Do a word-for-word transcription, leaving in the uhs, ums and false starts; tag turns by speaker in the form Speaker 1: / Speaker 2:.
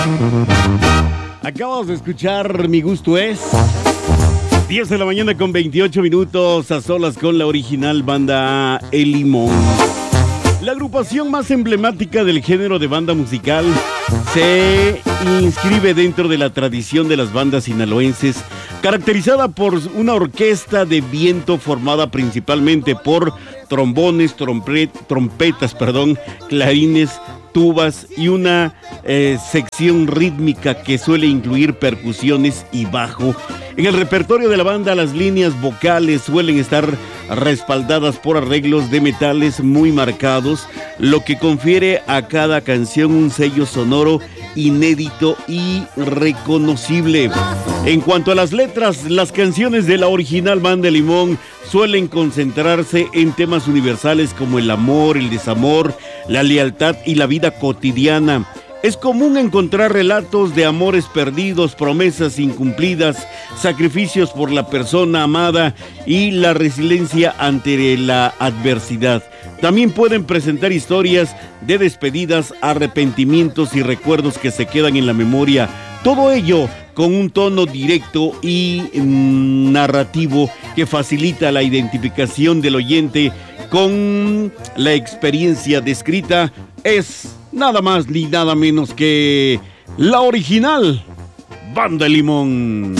Speaker 1: Acabas de escuchar Mi Gusto Es. diez de la mañana con veintiocho minutos, a solas con la original banda El Limón. La agrupación más emblemática del género de banda musical se inscribe dentro de la tradición de las bandas sinaloenses, caracterizada por una orquesta de viento formada principalmente por trombones, trompet, trompetas, perdón, clarines, tubas y una eh, sección rítmica que suele incluir percusiones y bajo. En el repertorio de la banda, las líneas vocales suelen estar respaldadas por arreglos de metales muy marcados, lo que confiere a cada canción un sello sonoro inédito y reconocible. En cuanto a las letras, las canciones de la original banda El Limón suelen concentrarse en temas universales como el amor, el desamor, la lealtad y la vida cotidiana. Es común encontrar relatos de amores perdidos, promesas incumplidas, sacrificios por la persona amada y la resiliencia ante la adversidad. También pueden presentar historias de despedidas, arrepentimientos y recuerdos que se quedan en la memoria. Todo ello con un tono directo y mm, narrativo que facilita la identificación del oyente con la experiencia descrita. Es nada más ni nada menos que la original Banda El Limón.